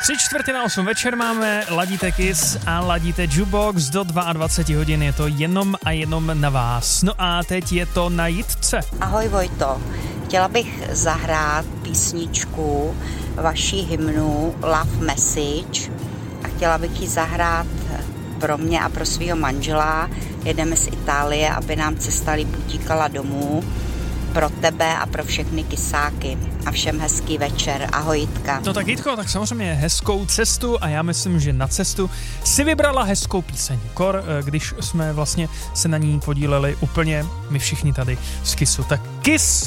7:45 večer máme, ladíte Kiss a ladíte Jukebox, do 22 hodin je to jenom a jenom na vás. No a teď je to na Jitce. Ahoj Vojto, chtěla bych zahrát písničku vaší hymnu Love Message a chtěla bych ji zahrát pro mě a pro svého manžela. Jedeme z Itálie, aby nám cesta líp utíkala domů. Pro tebe a pro všechny kysáky. A všem hezký večer. Ahoj Jitka. No tak Jitko, tak samozřejmě hezkou cestu a já myslím, že na cestu si vybrala hezkou píseň. Když jsme vlastně se na ní podíleli úplně my všichni tady z Kissu. Tak Kiss